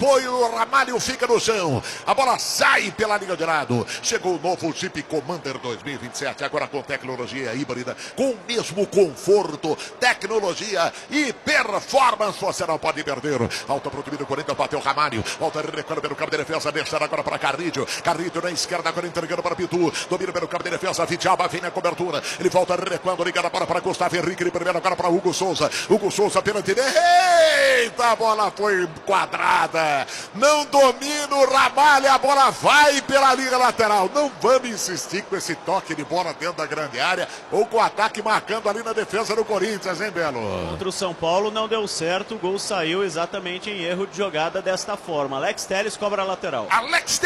apoio, o Ramalho fica no chão. A bola sai pela linha de lado. Chegou o novo Jeep Commander 2027, agora com tecnologia híbrida, com o mesmo conforto, tecnologia e performance. Você não pode perder. Alta pro time do Corinthians, bateu o Ramalho. Volta recuando pelo campo de defesa, deixando agora para Carrillo. Carrillo na esquerda, agora entregando para Pitu. Domina pelo campo de defesa, Vidalba vem na cobertura. Ele volta recuando, ligando para Gustavo Henrique. Ele primeiro agora para Hugo Souza. Hugo Souza pela direita. Eita, a bola foi quadrada. Não domina o Ramalho, a bola vai pela linha lateral. Não vamos insistir com esse toque de bola dentro da grande área ou com o ataque marcando ali na defesa do Corinthians, hein, Belo? Contra o São Paulo não deu certo, o gol saiu exatamente em erro de jogada desta forma. Alex Telles cobra a lateral. Alex